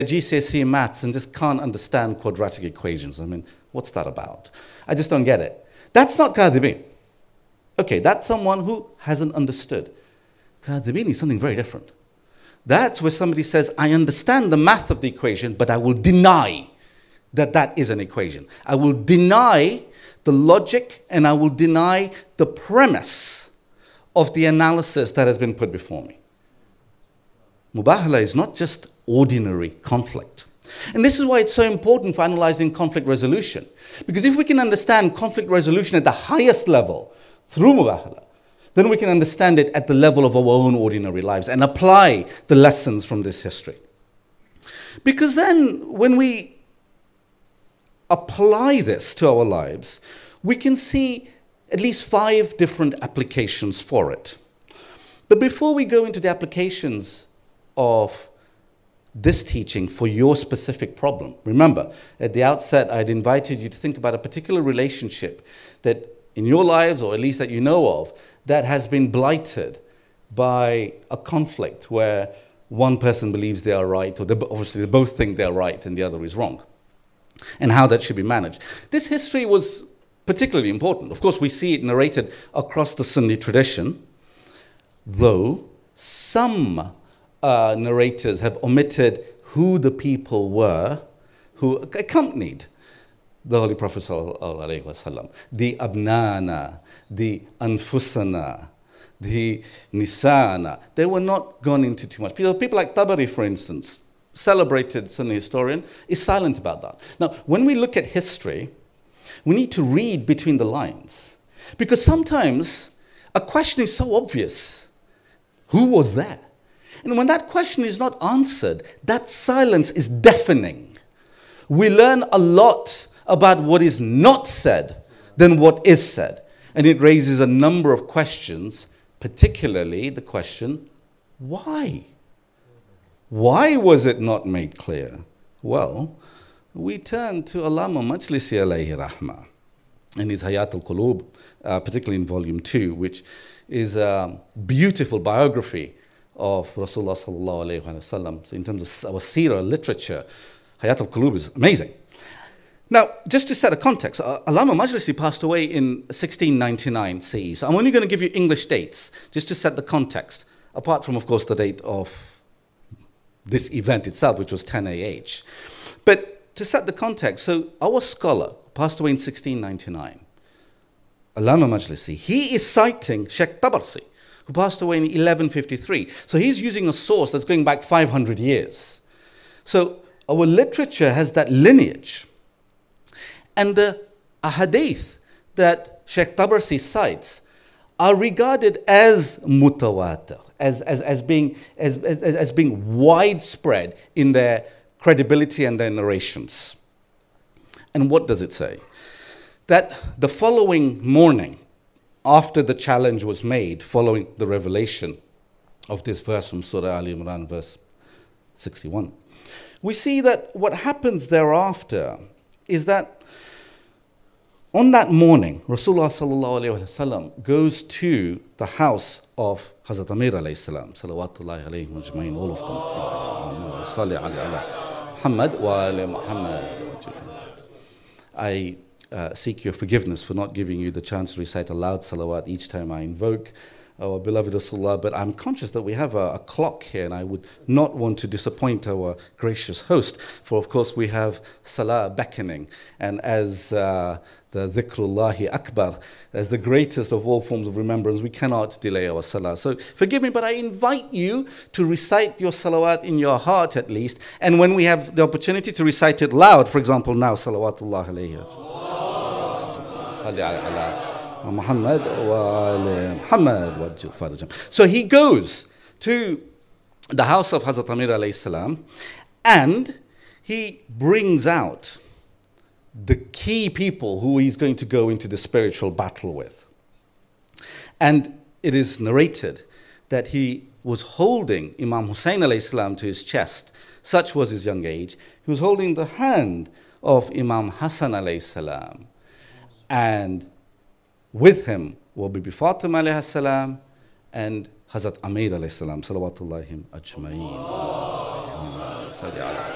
GCSE maths and just can't understand quadratic equations. I mean, what's that about? I just don't get it. That's not kadhibin. Okay, that's someone who hasn't understood. Kadhibin is something very different. That's where somebody says, I understand the math of the equation, but I will deny that that is an equation. I will deny the logic and I will deny the premise of the analysis that has been put before me. Mubahala is not just ordinary conflict. And this is why it's so important for analyzing conflict resolution. Because if we can understand conflict resolution at the highest level through Mubahala, then we can understand it at the level of our own ordinary lives and apply the lessons from this history. Because then when we apply this to our lives, we can see at least 5 different applications for it. But before we go into the applications of this teaching for your specific problem, remember, at the outset, I'd invited you to think about a particular relationship that in your lives, or at least that you know of, that has been blighted by a conflict where one person believes they are right, or obviously they both think they're right and the other is wrong, and how that should be managed. This history was particularly important. Of course, we see it narrated across the Sunni tradition, though some narrators have omitted who the people were who accompanied the Holy Prophet ﷺ. The Abnana, the Anfusana, the Nisana. They were not gone into too much. People like Tabari, for instance, celebrated Sunni historian, is silent about that. Now, when we look at history, we need to read between the lines. Because sometimes a question is so obvious. Who was there? And when that question is not answered, that silence is deafening. We learn a lot about what is not said than what is said. And it raises a number of questions, particularly the question, why? Why was it not made clear? Well, we turn to Allama Majlisi alayhi rahmah in his Hayat al-Qulub, particularly in volume 2, which is a beautiful biography of Rasulullah sallallahu alayhi wa sallam. So in terms of our seerah literature, Hayat al-Qulub is amazing. Now, just to set a context, Allama Majlisi passed away in 1699 CE. So I'm only going to give you English dates, just to set the context, apart from, of course, the date of this event itself, which was 10 AH. But to set the context, so our scholar passed away in 1699, Allama Majlisi, he is citing Sheikh Tabarsi, who passed away in 1153. So he's using a source that's going back 500 years. So our literature has that lineage. And the ahadith that Sheikh Tabarsi cites are regarded as mutawatir, as being widespread in their credibility and their narrations. And what does it say? That the following morning, after the challenge was made, following the revelation of this verse from Surah Al Imran, verse 61, we see that what happens thereafter is that on that morning, Rasulullah sallallahu alayhi wa sallam goes to the house of Hazrat Amir alayhi salam, salawatullahi alayhi majma'in, all of them. Salli ala Muhammad wa ala Muhammad. I seek your forgiveness for not giving you the chance to recite a loud salawat each time I invoke our beloved Rasulullah, but I'm conscious that we have a clock here and I would not want to disappoint our gracious host, for of course we have salah beckoning, and as the dhikrullahi akbar, as the greatest of all forms of remembrance, we cannot delay our salah. So forgive me, but I invite you to recite your salawat in your heart at least, and when we have the opportunity to recite it loud, for example now, salawatullah alayhi salli ala Muhammad wa Muhammad wajjal farajam. So he goes to the house of Hazrat Amir alayhi salam and he brings out the key people who he's going to go into the spiritual battle with. And it is narrated that he was holding Imam Hussein alayhi salam to his chest. Such was his young age. He was holding the hand of Imam Hassan alayhi salam, and with him will be Fatima alayhi salam and Hazrat Amir alayhi salam, salawatullahi ajma'in.